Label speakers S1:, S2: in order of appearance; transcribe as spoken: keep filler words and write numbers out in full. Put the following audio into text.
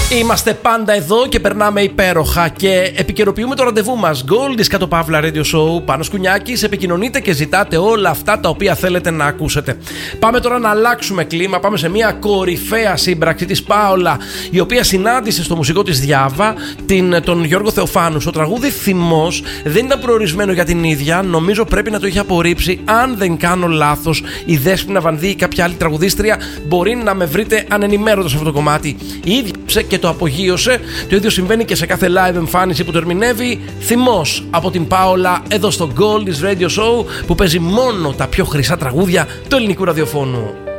S1: Είμαστε πάντα εδώ και περνάμε υπέροχα και επικαιροποιούμε το ραντεβού μας. Goldis κάτω παύλα Radio Show. Πάνος Κουνιάκης, επικοινωνείτε και ζητάτε όλα αυτά τα οποία θέλετε να ακούσετε. Πάμε τώρα να αλλάξουμε κλίμα. Πάμε σε μια κορυφαία σύμπραξη της Πάολα, η οποία συνάντησε στο μουσικό της Διάβα την, τον Γιώργο Θεοφάνου. Στο τραγούδι Θυμός δεν ήταν προορισμένο για την ίδια. Νομίζω πρέπει να το είχε απορρίψει. Αν δεν κάνω λάθος, η Δέσποινα Βανδύ ή κάποια άλλη τραγουδίστρια. Μπορεί να με βρείτε ανενημέρωτο σε αυτό το κομμάτι. Η ίδια και το απογείωσε. Το ίδιο συμβαίνει και σε κάθε live εμφάνιση που το ερμηνεύει. Θυμός από την Πάολα εδώ στο Goldis Radio Show, που παίζει μόνο τα πιο χρυσά τραγούδια του ελληνικού ραδιοφώνου.